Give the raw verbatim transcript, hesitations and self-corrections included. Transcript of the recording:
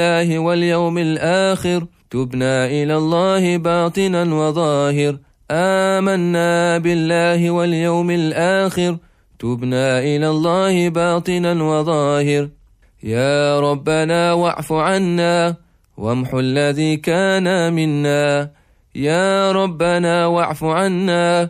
الله واليوم الآخر تبنا إلى الله باطنا وظاهر آمنا بالله واليوم الآخر تبنا إلى الله باطنا وظاهر يا ربنا واعف عنا وامحو الذي كان منا يا ربنا واعف عنا